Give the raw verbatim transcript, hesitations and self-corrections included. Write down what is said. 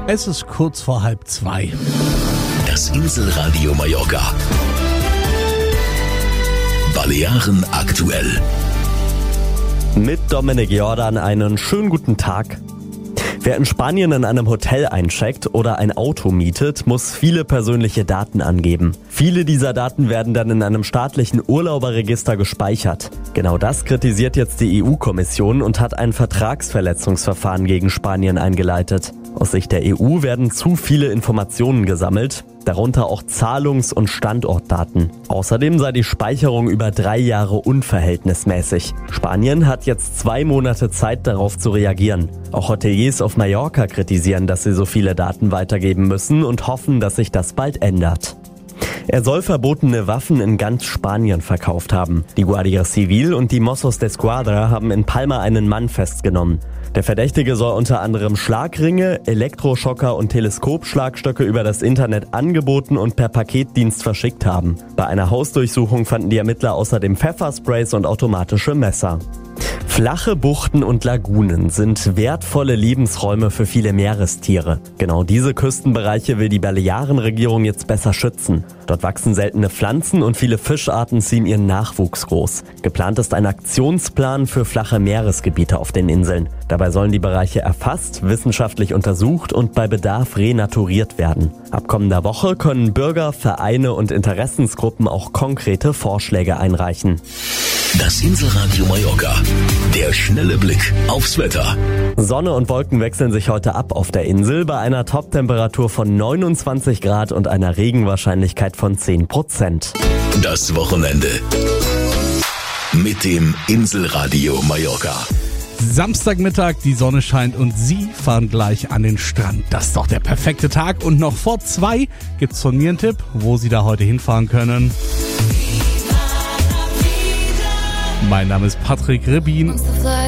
Es ist kurz vor halb zwei. Das Inselradio Mallorca. Balearen aktuell. Mit Dominik Jordan einen schönen guten Tag. Wer in Spanien in einem Hotel eincheckt oder ein Auto mietet, muss viele persönliche Daten angeben. Viele dieser Daten werden dann in einem staatlichen Urlauberregister gespeichert. Genau das kritisiert jetzt die E U-Kommission und hat ein Vertragsverletzungsverfahren gegen Spanien eingeleitet. Aus Sicht der E U werden zu viele Informationen gesammelt, darunter auch Zahlungs- und Standortdaten. Außerdem sei die Speicherung über drei Jahre unverhältnismäßig. Spanien hat jetzt zwei Monate Zeit, darauf zu reagieren. Auch Hoteliers auf Mallorca kritisieren, dass sie so viele Daten weitergeben müssen und hoffen, dass sich das bald ändert. Er soll verbotene Waffen in ganz Spanien verkauft haben. Die Guardia Civil und die Mossos d'Esquadra haben in Palma einen Mann festgenommen. Der Verdächtige soll unter anderem Schlagringe, Elektroschocker und Teleskopschlagstöcke über das Internet angeboten und per Paketdienst verschickt haben. Bei einer Hausdurchsuchung fanden die Ermittler außerdem Pfeffersprays und automatische Messer. Flache Buchten und Lagunen sind wertvolle Lebensräume für viele Meerestiere. Genau diese Küstenbereiche will die Balearenregierung jetzt besser schützen. Dort wachsen seltene Pflanzen und viele Fischarten ziehen ihren Nachwuchs groß. Geplant ist ein Aktionsplan für flache Meeresgebiete auf den Inseln. Dabei sollen die Bereiche erfasst, wissenschaftlich untersucht und bei Bedarf renaturiert werden. Ab kommender Woche können Bürger, Vereine und Interessensgruppen auch konkrete Vorschläge einreichen. Das Inselradio Mallorca. Der schnelle Blick aufs Wetter. Sonne und Wolken wechseln sich heute ab auf der Insel bei einer Toptemperatur von neunundzwanzig Grad und einer Regenwahrscheinlichkeit von zehn Prozent. Das Wochenende mit dem Inselradio Mallorca. Samstagmittag, die Sonne scheint und Sie fahren gleich an den Strand. Das ist doch der perfekte Tag. Und noch vor zwei gibt's von mir einen Tipp, wo Sie da heute hinfahren können. Mein Name ist Patrick Ribbin.